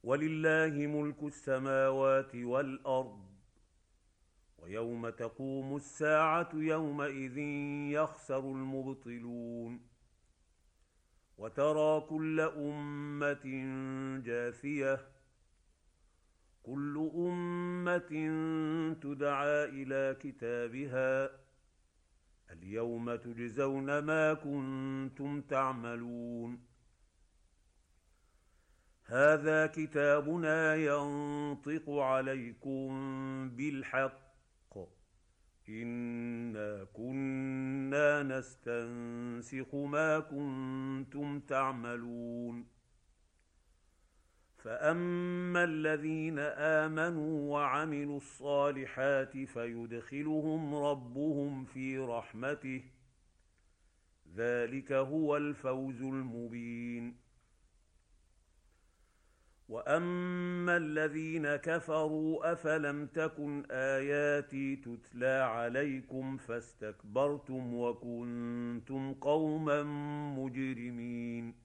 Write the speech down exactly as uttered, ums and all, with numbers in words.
ولله ملك السماوات والأرض ويوم تقوم الساعة يومئذ يخسر المبطلون وترى كل أمة جاثية كل أمة تدعى إلى كتابها اليوم تجزون ما كنتم تعملون هذا كتابنا ينطق عليكم بالحق إنا كنا نستنسخ ما كنتم تعملون فأما الذين آمنوا وعملوا الصالحات فيدخلهم ربهم في رحمته ذلك هو الفوز المبين وأما الذين كفروا أفلم تكن آياتي تتلى عليكم فاستكبرتم وكنتم قوما مجرمين